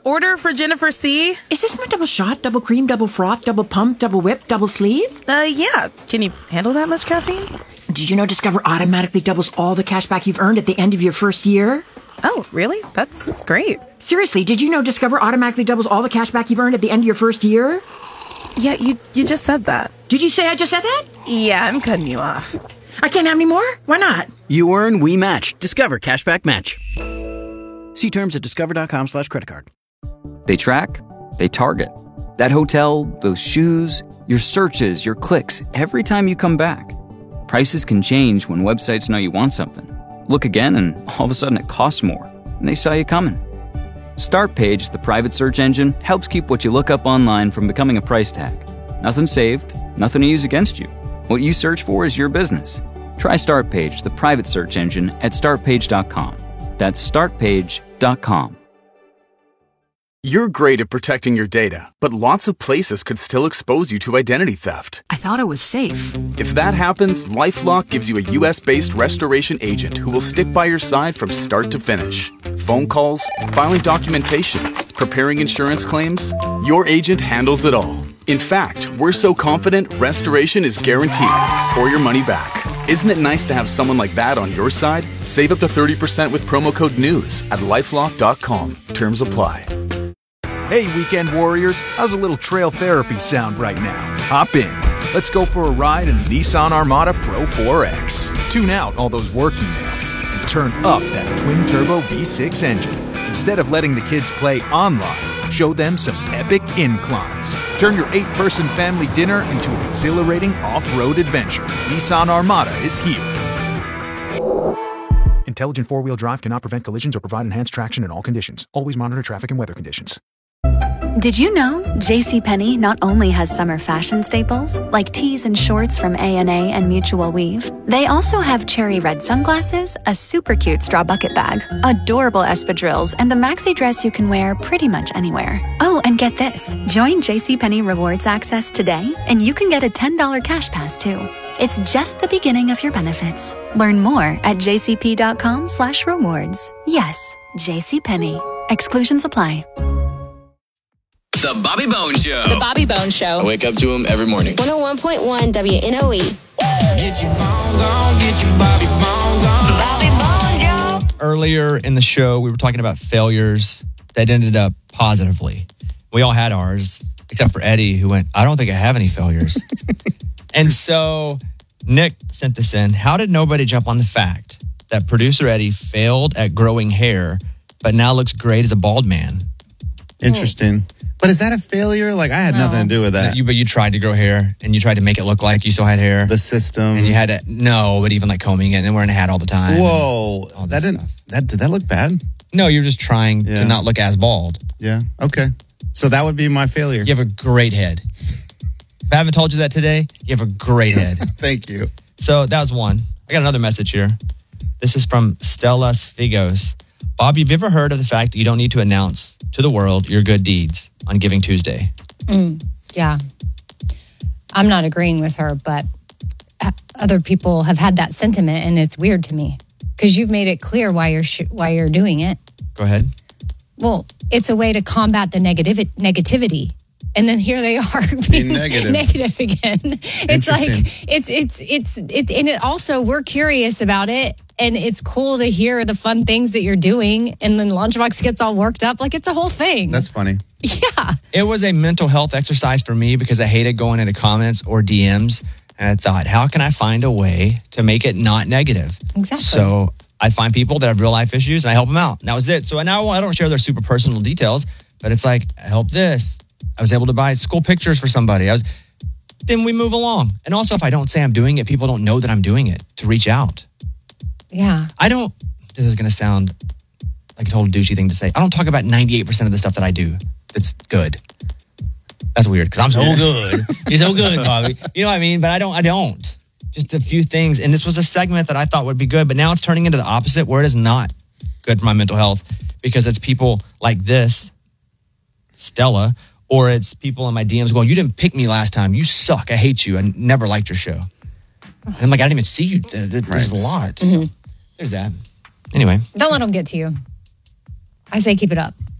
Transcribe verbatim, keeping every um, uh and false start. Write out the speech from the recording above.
order for Jennifer C. Is this my double shot, double cream, double froth, double pump, double whip, double sleeve? Uh, yeah. Can you handle that much caffeine? Did you know Discover automatically doubles all the cash back you've earned at the end of your first year? Oh, really? That's great. Seriously, did you know Discover automatically doubles all the cash back you've earned at the end of your first year? Yeah, you you just said that. Did you say I just said that? Yeah, I'm cutting you off. I can't have any more? Why not? You earn, we match. Discover Cashback Match. See terms at discover.com slash credit card. They track, they target. That hotel, those shoes, your searches, your clicks, every time you come back. Prices can change when websites know you want something. Look again and all of a sudden it costs more, and they saw you coming. Startpage, the private search engine, helps keep what you look up online from becoming a price tag. Nothing saved, nothing to use against you. What you search for is your business. Try Startpage, the private search engine, at startpage dot com. That's startpage dot com. You're great at protecting your data, but lots of places could still expose you to identity theft. I thought it was safe. If that happens, LifeLock gives you a U S-based restoration agent who will stick by your side from start to finish. Phone calls, filing documentation, preparing insurance claims, your agent handles it all. In fact, we're so confident restoration is guaranteed or your money back. Isn't it nice to have someone like that on your side? Save up to thirty percent with promo code NEWS at lifelock dot com. Terms apply. Hey, weekend warriors, how's a little trail therapy sound right now? Hop in. Let's go for a ride in the Nissan Armada Pro four X. Tune out all those work emails and turn up that twin-turbo V six engine. Instead of letting the kids play online, show them some epic inclines. Turn your eight-person family dinner into an exhilarating off-road adventure. Nissan Armada is here. Intelligent four-wheel drive cannot prevent collisions or provide enhanced traction in all conditions. Always monitor traffic and weather conditions. Did you know JCPenney not only has summer fashion staples, like tees and shorts from A and A and Mutual Weave, they also have cherry red sunglasses, a super cute straw bucket bag, adorable espadrilles, and a maxi dress you can wear pretty much anywhere. Oh, and get this. Join JCPenney Rewards Access today, and you can get a ten dollars cash pass, too. It's just the beginning of your benefits. Learn more at jcp.com slash rewards. Yes, JCPenney. Exclusions apply. The Bobby Bones Show. The Bobby Bones Show. I wake up to him every morning. one oh one point one W N O E. Get your bones on, get your Bobby Bones on. Bobby Bones, yo. Earlier in the show, we were talking about failures that ended up positively. We all had ours, except for Eddie, who went, I don't think I have any failures. And so Nick sent this in. How did nobody jump on the fact that producer Eddie failed at growing hair, but now looks great as a bald man? Interesting. But is that a failure? Like, I had no. nothing to do with that. You, but you tried to grow hair, and you tried to make it look like you still had hair. The system. And you had to, no, but even like combing it and wearing a hat all the time. Whoa. That didn't, that, did that look bad? No, you're just trying yeah. to not look as bald. Yeah. Okay. So that would be my failure. You have a great head. If I haven't told you that today, you have a great head. Thank you. So that was one. I got another message here. This is from Stella Sfigos. Bob, have you ever heard of the fact that you don't need to announce to the world your good deeds on Giving Tuesday? Mm, yeah. I'm not agreeing with her, but other people have had that sentiment, and it's weird to me because you've made it clear why you're sh- why you're doing it. Go ahead. Well, it's a way to combat the negativ- negativity. And then here they are being negative. negative again. It's like, it's, it's, it's, it, and it also, we're curious about it. And it's cool to hear the fun things that you're doing. And then Lunchbox gets all worked up. Like, it's a whole thing. That's funny. Yeah. It was a mental health exercise for me because I hated going into comments or D Ms. And I thought, how can I find a way to make it not negative? Exactly. So I find people that have real life issues and I help them out. And that was it. So now I don't share their super personal details, but it's like, I help this. I was able to buy school pictures for somebody. I was, then we move along. And also, if I don't say I'm doing it, people don't know that I'm doing it to reach out. Yeah. I don't, this is going to sound like a total douchey thing to say. I don't talk about ninety-eight percent of the stuff that I do that's good. That's weird because I'm so good. You're so good, Bobby. You know what I mean? But I don't, I don't. Just a few things. And this was a segment that I thought would be good, but now it's turning into the opposite where it is not good for my mental health because it's people like this, Stella, or it's people in my D Ms going, you didn't pick me last time. You suck. I hate you. I never liked your show. And I'm like, I didn't even see you. There's right. a lot. Mm-hmm. So there's that. Anyway. Don't let them get to you. I say keep it up.